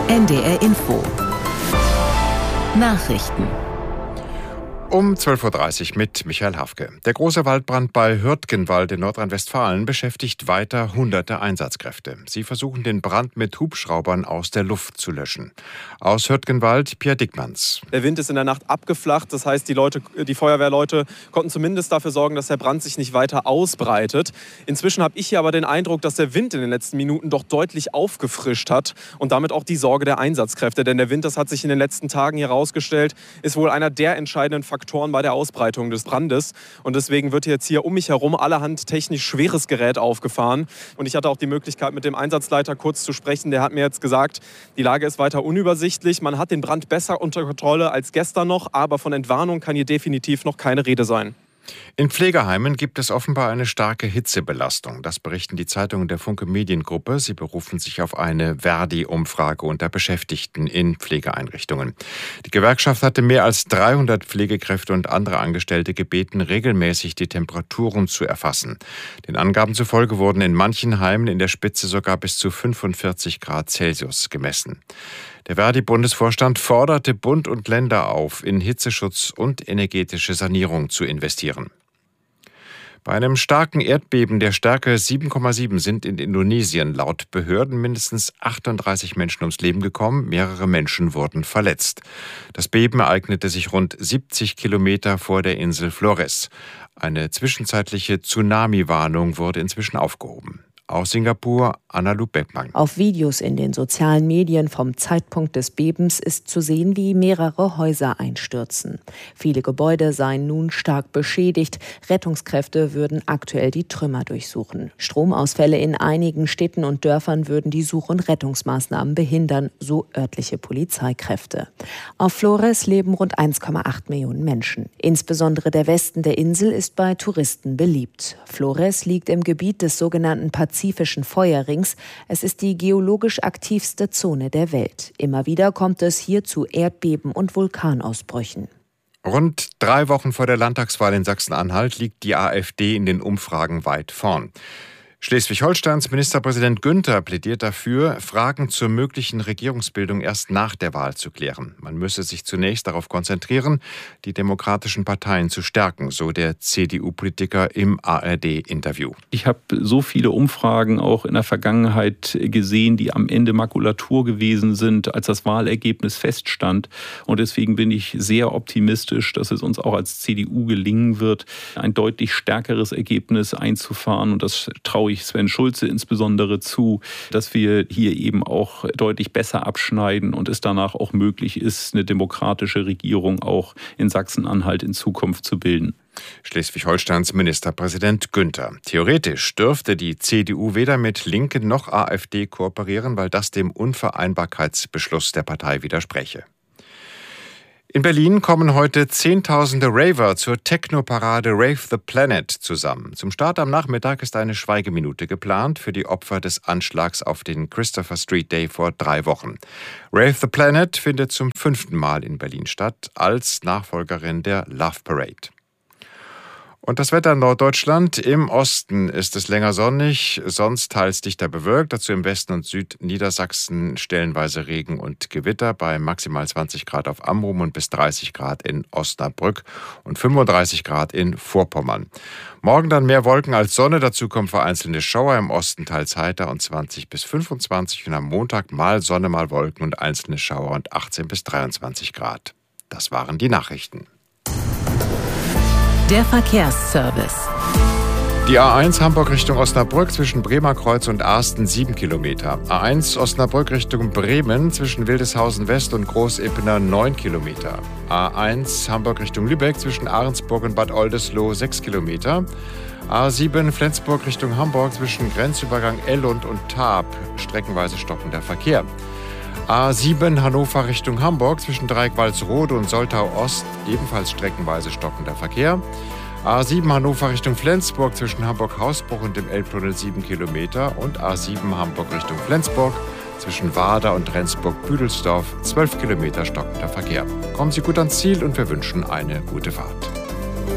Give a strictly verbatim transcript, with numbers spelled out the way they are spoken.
N D R Info Nachrichten um zwölf Uhr dreißig mit Michael Hafke. Der große Waldbrand bei Hürtgenwald in Nordrhein-Westfalen beschäftigt weiter hunderte Einsatzkräfte. Sie versuchen, den Brand mit Hubschraubern aus der Luft zu löschen. Aus Hürtgenwald, Pierre Dickmanns. Der Wind ist in der Nacht abgeflacht. Das heißt, die, Leute, die Feuerwehrleute konnten zumindest dafür sorgen, dass der Brand sich nicht weiter ausbreitet. Inzwischen habe ich hier aber den Eindruck, dass der Wind in den letzten Minuten doch deutlich aufgefrischt hat und damit auch die Sorge der Einsatzkräfte. Denn der Wind, das hat sich in den letzten Tagen hier herausgestellt, ist wohl einer der entscheidenden Faktoren bei der Ausbreitung des Brandes. Und deswegen wird jetzt hier um mich herum allerhand technisch schweres Gerät aufgefahren. Und ich hatte auch die Möglichkeit, mit dem Einsatzleiter kurz zu sprechen. Der hat mir jetzt gesagt, die Lage ist weiter unübersichtlich. Man hat den Brand besser unter Kontrolle als gestern noch, aber von Entwarnung kann hier definitiv noch keine Rede sein. In Pflegeheimen gibt es offenbar eine starke Hitzebelastung. Das berichten die Zeitungen der Funke Mediengruppe. Sie berufen sich auf eine Verdi-Umfrage unter Beschäftigten in Pflegeeinrichtungen. Die Gewerkschaft hatte mehr als dreihundert Pflegekräfte und andere Angestellte gebeten, regelmäßig die Temperaturen zu erfassen. Den Angaben zufolge wurden in manchen Heimen in der Spitze sogar bis zu fünfundvierzig Grad Celsius gemessen. Der Verdi-Bundesvorstand forderte Bund und Länder auf, in Hitzeschutz und energetische Sanierung zu investieren. Bei einem starken Erdbeben der Stärke sieben Komma sieben sind in Indonesien laut Behörden mindestens achtunddreißig Menschen ums Leben gekommen, mehrere Menschen wurden verletzt. Das Beben ereignete sich rund siebzig Kilometer vor der Insel Flores. Eine zwischenzeitliche Tsunami-Warnung wurde inzwischen aufgehoben. Aus Singapur, Anna-Lu Beckmann. Auf Videos in den sozialen Medien vom Zeitpunkt des Bebens ist zu sehen, wie mehrere Häuser einstürzen. Viele Gebäude seien nun stark beschädigt. Rettungskräfte würden aktuell die Trümmer durchsuchen. Stromausfälle in einigen Städten und Dörfern würden die Such- und Rettungsmaßnahmen behindern, so örtliche Polizeikräfte. Auf Flores leben rund eins Komma acht Millionen Menschen. Insbesondere der Westen der Insel ist bei Touristen beliebt. Flores liegt im Gebiet des sogenannten Pazifischen Feuerrings. Es ist die geologisch aktivste Zone der Welt. Immer wieder kommt es hier zu Erdbeben und Vulkanausbrüchen. Rund drei Wochen vor der Landtagswahl in Sachsen-Anhalt liegt die AfD in den Umfragen weit vorn. Schleswig-Holsteins Ministerpräsident Günther plädiert dafür, Fragen zur möglichen Regierungsbildung erst nach der Wahl zu klären. Man müsse sich zunächst darauf konzentrieren, die demokratischen Parteien zu stärken, so der C D U-Politiker im A R D-Interview. Ich habe so viele Umfragen auch in der Vergangenheit gesehen, die am Ende Makulatur gewesen sind, als das Wahlergebnis feststand. Und deswegen bin ich sehr optimistisch, dass es uns auch als C D U gelingen wird, ein deutlich stärkeres Ergebnis einzufahren. Und das traue ich Sven Schulze insbesondere zu, dass wir hier eben auch deutlich besser abschneiden und es danach auch möglich ist, eine demokratische Regierung auch in Sachsen-Anhalt in Zukunft zu bilden. Schleswig-Holsteins Ministerpräsident Günther. Theoretisch dürfte die C D U weder mit Linken noch AfD kooperieren, weil das dem Unvereinbarkeitsbeschluss der Partei widerspräche. In Berlin kommen heute Zehntausende Raver zur Techno-Parade Rave the Planet zusammen. Zum Start am Nachmittag ist eine Schweigeminute geplant für die Opfer des Anschlags auf den Christopher Street Day vor drei Wochen. Rave the Planet findet zum fünften Mal in Berlin statt, als Nachfolgerin der Love Parade. Und das Wetter in Norddeutschland. Im Osten ist es länger sonnig, sonst teils dichter bewölkt. Dazu im Westen und Südniedersachsen stellenweise Regen und Gewitter bei maximal zwanzig Grad auf Amrum und bis dreißig Grad in Osnabrück und fünfunddreißig Grad in Vorpommern. Morgen dann mehr Wolken als Sonne. Dazu kommen vereinzelte Schauer, im Osten teils heiter und zwanzig bis fünfundzwanzig. Und am Montag mal Sonne, mal Wolken und einzelne Schauer und achtzehn bis dreiundzwanzig Grad. Das waren die Nachrichten. Der Verkehrsservice. Die A eins Hamburg Richtung Osnabrück zwischen Bremerkreuz und Asten sieben Kilometer. A eins Osnabrück Richtung Bremen zwischen Wildeshausen West und Großippener neun Kilometer. A eins Hamburg Richtung Lübeck zwischen Ahrensburg und Bad Oldesloe sechs Kilometer. A sieben Flensburg Richtung Hamburg zwischen Grenzübergang Ellund und Taab streckenweise stockender Verkehr. A sieben Hannover Richtung Hamburg zwischen Dreieck-Walsrode und Soltau Ost ebenfalls streckenweise stockender Verkehr. A sieben Hannover Richtung Flensburg zwischen Hamburg-Hausbruch und dem Elbtunnel sieben Kilometer und A sieben Hamburg Richtung Flensburg zwischen Warder und Rendsburg-Büdelsdorf zwölf Kilometer stockender Verkehr. Kommen Sie gut ans Ziel und wir wünschen eine gute Fahrt.